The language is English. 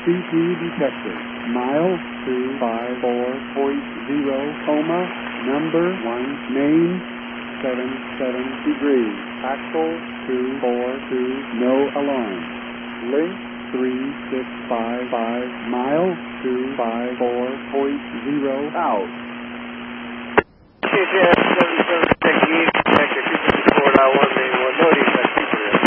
CP detected. Mile 254.0, coma, number 1, main, 77 degrees. Axle 242, no alarm. Link 3655, mile 254.0, out.